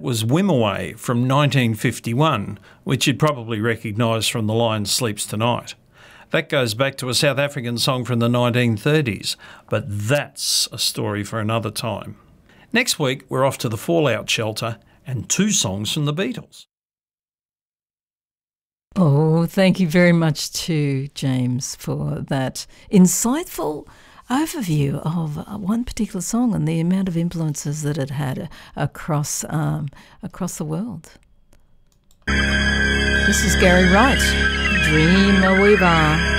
was Wimoweh from 1951, which you'd probably recognise from The Lion Sleeps Tonight. That goes back to a South African song from the 1930s, but that's a story for another time. Next week, we're off to the Fallout Shelter and 2 songs from the Beatles. Oh, thank you very much to James for that insightful overview of one particular song and the amount of influences that it had across the world. This is Gary Wright, Dream a Weaver.